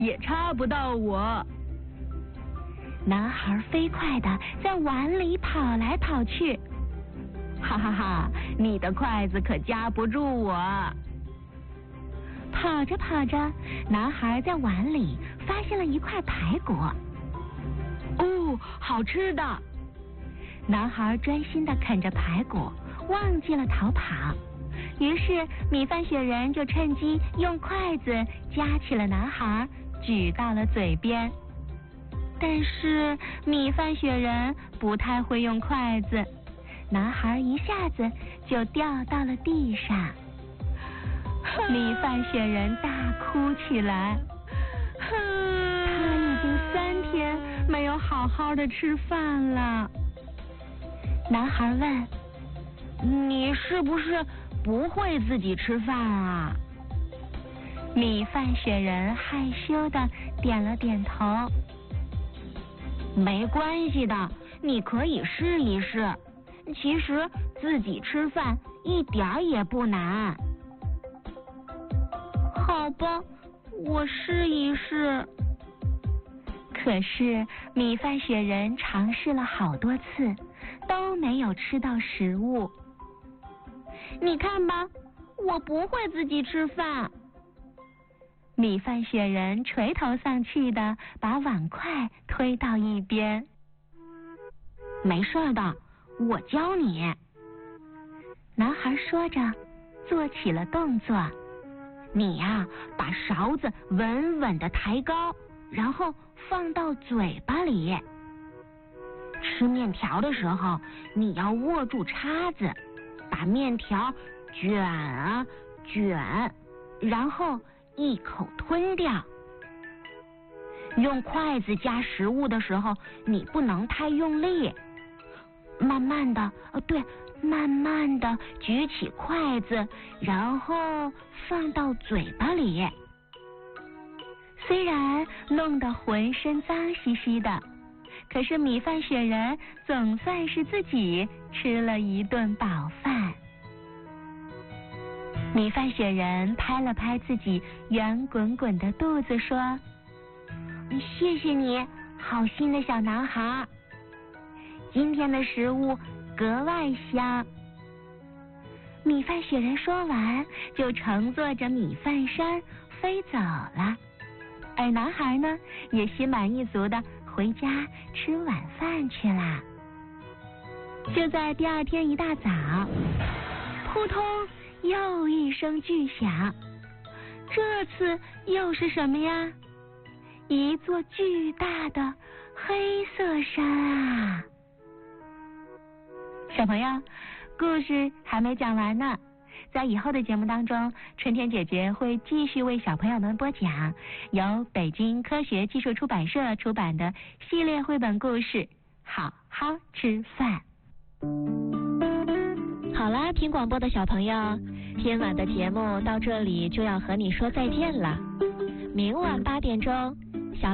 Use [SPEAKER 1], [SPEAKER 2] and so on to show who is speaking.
[SPEAKER 1] 也插不到我。
[SPEAKER 2] 男孩飞快地在碗里跑来跑去，
[SPEAKER 1] 哈哈哈，你的筷子可夹不住我。
[SPEAKER 2] 跑着跑着，男孩在碗里发现了一块排骨。
[SPEAKER 1] 哦，好吃的！
[SPEAKER 2] 男孩专心地啃着排骨，忘记了逃跑。于是米饭雪人就趁机用筷子夹起了男孩，举到了嘴边。但是米饭雪人不太会用筷子，男孩一下子就掉到了地上。米饭雪人大哭起来，他已经3天没有好好的吃饭了。男孩问：“
[SPEAKER 1] 你是不是不会自己吃饭啊？”
[SPEAKER 2] 米饭雪人害羞的点了点头。
[SPEAKER 1] 没关系的，你可以试一试。其实自己吃饭一点儿也不难。
[SPEAKER 2] 好吧，我试一试。可是米饭雪人尝试了好多次，都没有吃到食物。
[SPEAKER 1] 你看吧，我不会自己吃饭。
[SPEAKER 2] 米饭雪人垂头丧气地把碗筷推到一边。
[SPEAKER 1] 没事的，我教你。
[SPEAKER 2] 男孩说着，做起了动作。
[SPEAKER 1] 你呀，把勺子稳稳地抬高，然后放到嘴巴里。吃面条的时候，你要握住叉子，把面条卷啊卷，然后一口吞掉。用筷子夹食物的时候，你不能太用力，慢慢的，慢慢的举起筷子，然后放到嘴巴里。
[SPEAKER 2] 虽然弄得浑身脏兮兮的，可是米饭雪人总算是自己吃了一顿饱饭。米饭雪人拍了拍自己圆滚滚的肚子，说：“
[SPEAKER 1] 谢谢你，好心的小男孩。今天的食物格外香。”
[SPEAKER 2] 米饭雪人说完，就乘坐着米饭山飞走了。而男孩呢，也心满意足的回家吃晚饭去了。就在第2天一大早，扑通，又一声巨响。这次又是什么呀？一座巨大的黑色山啊！小朋友，故事还没讲完呢，在以后的节目当中，春天姐姐会继续为小朋友们播讲由北京科学技术出版社出版的系列绘本故事《好好吃饭》。好啦，听广播的小朋友，今晚的节目到这里就要和你说再见了。明晚8点钟。